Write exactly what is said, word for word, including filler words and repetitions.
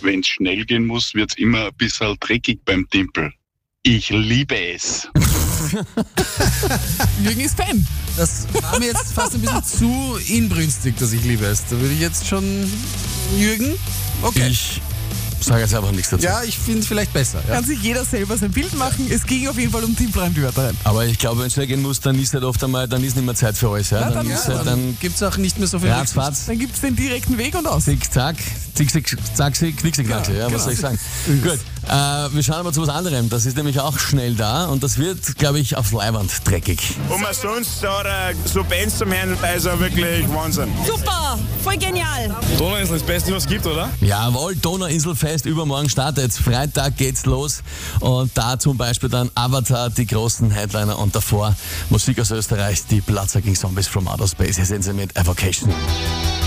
Wenn es schnell gehen muss, wird es immer ein bisschen dreckig beim Timpel. Ich liebe es. Jürgen ist Fan. Das war mir jetzt fast ein bisschen zu inbrünstig, dass ich liebe es. Da würde ich jetzt schon... Jürgen? Okay. Ich sage jetzt einfach nichts dazu. Ja, ich finde es vielleicht besser. Ja. Kann sich jeder selber sein Bild machen. Es ging auf jeden Fall um Timpelrein-Wörter. Aber ich glaube, wenn es schnell gehen muss, dann ist halt oft einmal, dann ist nicht mehr Zeit für alles. Ja? Ja, dann dann- ist ja, halt Dann dann gibt es auch nicht mehr so viel Rücksicht. ratzfatz, Dann gibt es den direkten Weg und aus. zick, zack, zick, zick, zack, zick, knicksig, knacksig. Ja, genau. was soll ich sagen? Gut, äh, wir schauen aber zu was anderem. Das ist nämlich auch schnell da und das wird, glaube ich, aufs Leiwand dreckig. Und sonst hat so Bands zum Hören, also wirklich Wahnsinn. Super, voll genial. Donauinsel ist das Beste, was es gibt, oder? Jawohl, Donauinselfest übermorgen startet. Freitag geht's los und da zum Beispiel dann Avatar, die großen Headliner und davor Musik aus Österreich, die Platzer gegen Zombies from Outer Space. Hier sind sie mit Evocation.